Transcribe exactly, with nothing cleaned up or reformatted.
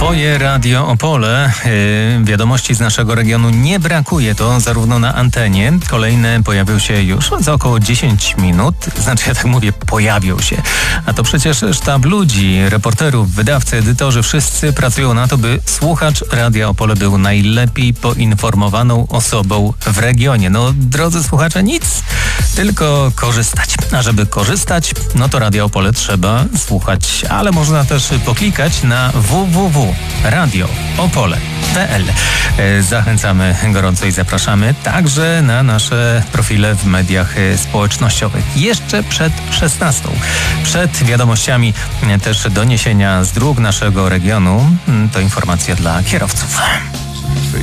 Twoje Radio Opole. Yy, wiadomości z naszego regionu nie brakuje, to zarówno na antenie. Kolejne pojawią się już za około dziesięć minut. Znaczy, ja tak mówię, pojawią się. A to przecież sztab ludzi, reporterów, wydawcy, edytorzy, wszyscy pracują na to, by słuchacz Radia Opole był najlepiej poinformowaną osobą w regionie. No, drodzy słuchacze, nic, tylko korzystać. A żeby korzystać, no to Radio Opole trzeba słuchać, ale można też poklikać na w w w kropka radio opole kropka p l. Zachęcamy gorąco i zapraszamy także na nasze profile w mediach społecznościowych. Jeszcze przed szesnastą. Przed wiadomościami też doniesienia z dróg naszego regionu. To informacja dla kierowców.